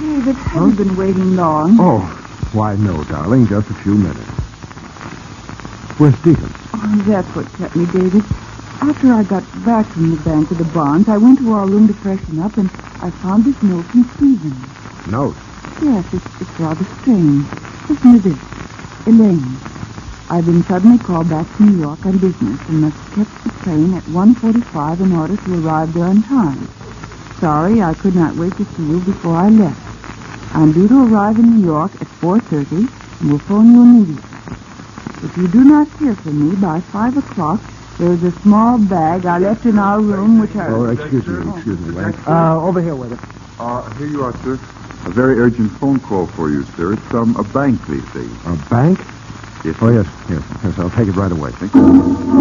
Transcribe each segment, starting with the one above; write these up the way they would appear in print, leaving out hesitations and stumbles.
David, have you been waiting long? Oh, why, no, darling. Just a few minutes. Where's Stephen? Oh, that's what kept me, David. After I got back from the bank with the bonds, I went to our room to freshen up, and I found this note from Stephen. Note? Yes, it's rather strange. Listen to this. Elaine, I've been suddenly called back to New York on business and must catch the train at 1:45 in order to arrive there on time. Sorry, I could not wait to see you before I left. I'm due to arrive in New York at 4:30 and will phone you immediately. If you do not hear from me by 5 o'clock, there is a small bag I left in our room which I... Oh, excuse me, Lane. Over here with it. Here you are, sir. A very urgent phone call for you, sir. It's a bank, please, see. A bank? Yes, Oh, yes, I'll take it right away. Thank you.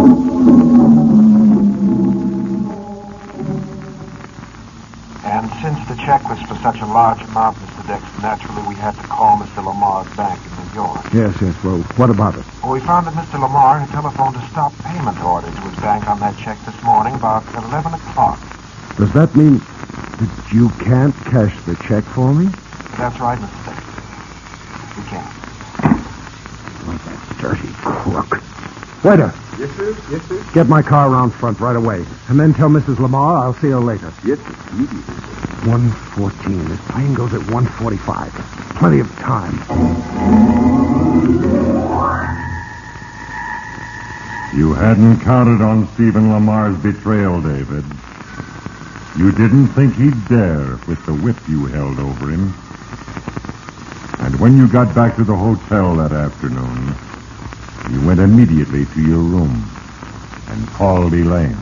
And since the check was for such a large amount, Mr. Dexter, naturally we had to call Mr. Lamar's bank in New York. Yes, well, what about it? Well, we found that Mr. Lamar had telephoned a stop payment order to his bank on that check this morning about 11 o'clock. Does that mean that you can't cash the check for me? That's right, Mr. Dexter. We can't. Oh, that dirty crook. Waiter, Yes, sir. Yes, sir. get my car around front right away. And then tell Mrs. Lamar I'll see her later. Yes, sir. Immediately, sir. 1:14. This plane goes at 1:45. Plenty of time. You hadn't counted on Stephen Lamar's betrayal, David. You didn't think he'd dare with the whip you held over him. And when you got back to the hotel that afternoon, you went immediately to your room and called Elaine.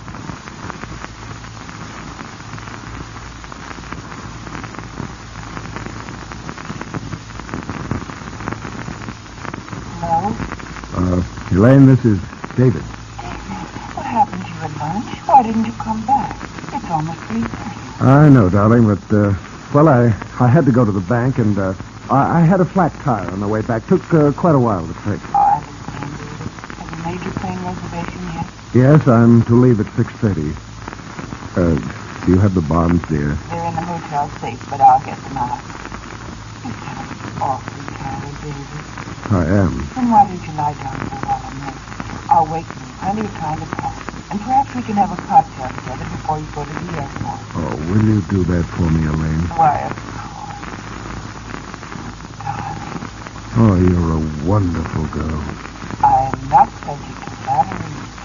Hello? Elaine, this is David. What happened to you at lunch? Why didn't you come back? It's almost 3:30. I know, darling, but, I had to go to the bank, and, I had a flat tire on the way back. Took quite a while to fix. I understand, David. Have you made your plane reservation yet? Yes, I'm to leave at 6:30. Do you have the bonds, dear? They're in the hotel safe, but I'll get them out. You sound awfully tired, David. I am. Then why don't you lie down for a while and rest? I'll wait for you. Plenty of time to pack. And perhaps we can have a cocktail together before you go to the airport. Oh, will you do that for me, Elaine? Why, of course. Darling. Oh, you're a wonderful girl. I'm not subject to flattery.